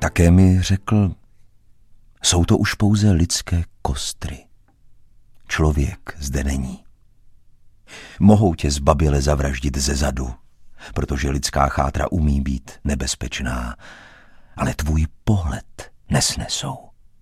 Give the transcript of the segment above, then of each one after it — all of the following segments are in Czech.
Také mi řekl, jsou to už pouze lidské kostry. Člověk zde není. Mohou tě zbaběle zavraždit ze zadu, protože lidská chátra umí být nebezpečná, ale tvůj pohled nesnesou.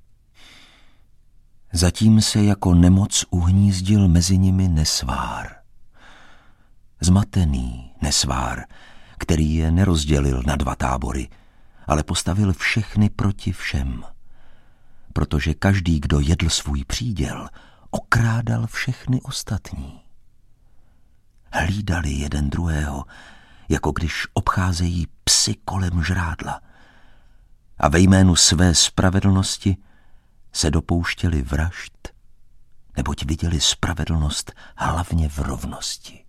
Zatím se jako nemoc uhnízdil mezi nimi nesvár. Zmatený nesvár, který je nerozdělil na dva tábory, ale postavil všechny proti všem. Protože každý, kdo jedl svůj příděl, okrádal všechny ostatní. Hlídali jeden druhého, jako když obcházejí psi kolem žrádla. A ve jménu své spravedlnosti se dopouštěli vražd, neboť viděli spravedlnost hlavně v rovnosti.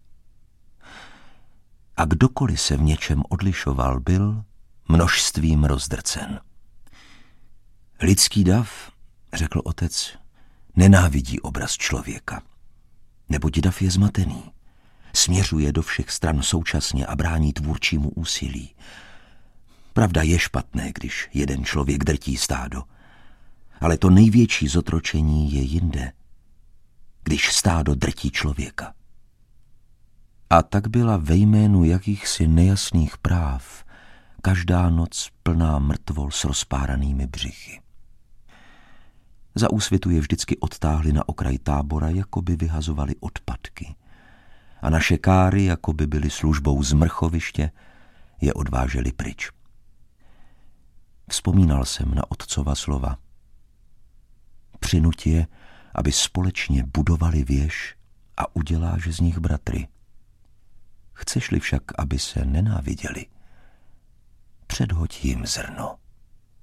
A kdokoliv se v něčem odlišoval, byl množstvím rozdrcen. Lidský dav, řekl otec, nenávidí obraz člověka, neboť dav je zmatený. Směřuje do všech stran současně a brání tvůrčímu úsilí. Pravda je špatné, když jeden člověk drtí stádo, ale to největší zotročení je jinde, když stádo drtí člověka. A tak byla ve jménu jakýchsi nejasných práv každá noc plná mrtvol s rozpáranými břichy. Za úsvitu je vždycky odtáhli na okraj tábora, jako by vyhazovali odpadky. A naše káry, jako by byly službou z mrchoviště, je odváželi pryč. Vzpomínal jsem na otcova slova. Přinuť je, aby společně budovali věž a uděláš z nich bratry. Chceš-li však, aby se nenáviděli, předhoď jim zrno.